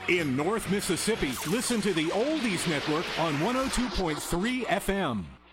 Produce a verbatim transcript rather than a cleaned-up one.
In North Mississippi, listen to the Oldies Network on one oh two point three F M.